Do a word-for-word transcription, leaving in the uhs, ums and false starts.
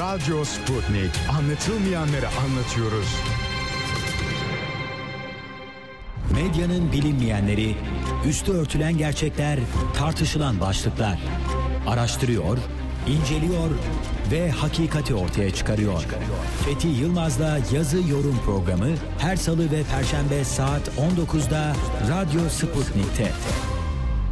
Radyo Sputnik. Anlatılmayanları anlatıyoruz. Medyanın bilinmeyenleri, üstü örtülen gerçekler, tartışılan başlıklar. Araştırıyor, inceliyor ve hakikati ortaya çıkarıyor. Fethi Yılmaz'la Yazı Yorum programı her salı ve perşembe saat on dokuzda Radyo Sputnik'te.